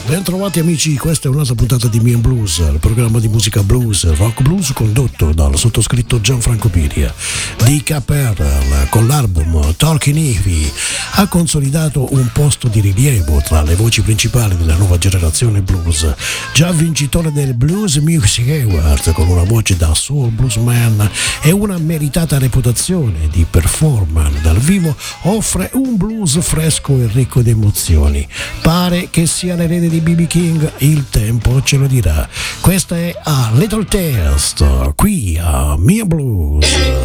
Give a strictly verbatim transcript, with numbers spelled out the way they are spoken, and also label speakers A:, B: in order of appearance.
A: Bentrovati amici, questa è un'altra puntata di Me and Blues, il programma di musica blues, rock blues condotto dal sottoscritto Gianfranco Piria. D K R con l'album Talking Heavy ha consolidato un posto di rilievo tra le voci principali della nuova generazione blues. Già vincitore del Blues Music Award con una voce da soul bluesman e una meritata reputazione di performer dal vivo, offre un blues fresco e ricco di emozioni. Pare che sia l'erede di B B King, il tempo ce lo dirà. Questa è A Little Taste, qui a Mia Blues.